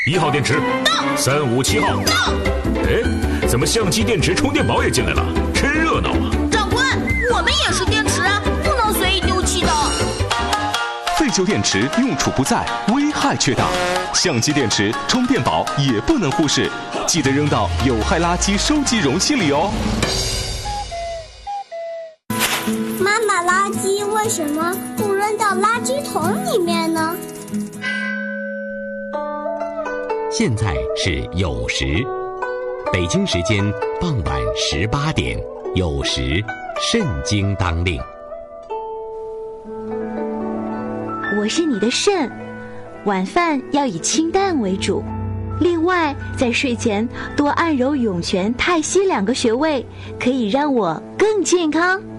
1号电池到，357号到。哎，怎么相机、电池、充电宝也进来了？真热闹啊！ 长官，我们也是电池啊，不能随意丢弃的。 废旧电池用处不在，危害却大。相机、电池、充电宝也不能忽视，记得扔到有害垃圾收集容器里哦。 妈妈，垃圾为什么不扔到垃圾桶里面呢？ 现在是酉时，北京时间傍晚18点，酉时肾经当令。 我是你的肾，晚饭要以清淡为主。另外，在睡前多按揉涌泉、太溪2个穴位，可以让我更健康。